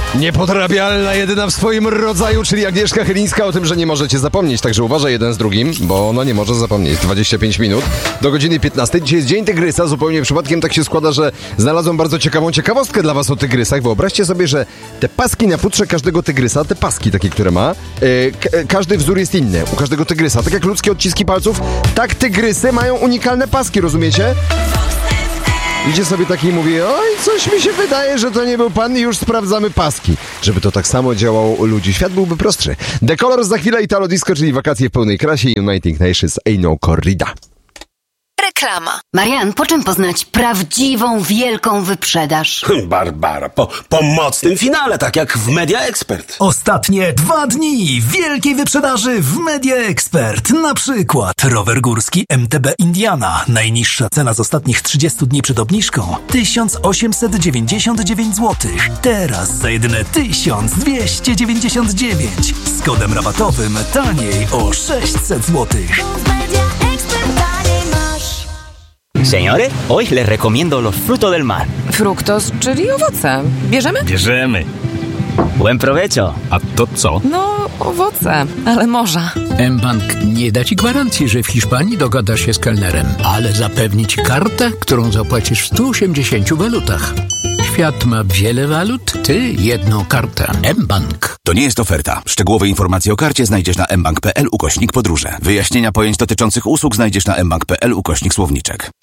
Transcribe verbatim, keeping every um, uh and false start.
Niepodrabialna, jedyna w swoim rodzaju, czyli Agnieszka Chylińska, o tym, że nie możecie zapomnieć. Także uważaj jeden z drugim, bo ona nie może zapomnieć. dwadzieścia pięć minut do godziny piętnastej. Dzisiaj jest Dzień Tygrysa. Zupełnie przypadkiem tak się składa, że znalazłem bardzo ciekawą ciekawostkę dla was o tygrysach. Wyobraźcie sobie, że te paski na futrze każdego tygrysa, te paski takie, które ma, yy, k- każdy wzór jest inny u każdego tygrysa. Tak jak ludzkie odciski palców, tak tygrysy mają unikalne paski, rozumiecie? Idzie sobie taki i mówi, oj, coś mi się wydaje, że to nie był pan i już sprawdzamy paski. Żeby to tak samo działało u ludzi, świat byłby prostszy. The Colors za chwilę, Italo Disco, czyli wakacje w pełnej krasie, Uniting Nations, Ain't No Corrida. Reklama. Marian, po czym poznać prawdziwą, wielką wyprzedaż? Barbara, po, po mocnym finale, tak jak w Media Expert. Ostatnie dwa dni wielkiej wyprzedaży w Media Expert. Na przykład rower górski M T B Indiana. Najniższa cena z ostatnich trzydziestu dni przed obniżką tysiąc osiemset dziewięćdziesiąt dziewięć złotych. Teraz za jedyne tysiąc dwieście dziewięćdziesiąt dziewięć. Z kodem rabatowym taniej o sześćset złotych. Señores, hoy les recomiendo los frutos del mar. Fruktos, czyli owoce. Bierzemy? Bierzemy. Buen provecho. A to co? No, owoce, ale morza. mBank nie da ci gwarancji, że w Hiszpanii dogadasz się z kelnerem, ale zapewni ci kartę, którą zapłacisz w stu osiemdziesięciu walutach. Świat ma wiele walut, ty jedną kartę. mBank. To nie jest oferta. Szczegółowe informacje o karcie znajdziesz na mbank kropka pl ukośnik podróże. Wyjaśnienia pojęć dotyczących usług znajdziesz na mbank kropka pl ukośnik słowniczek.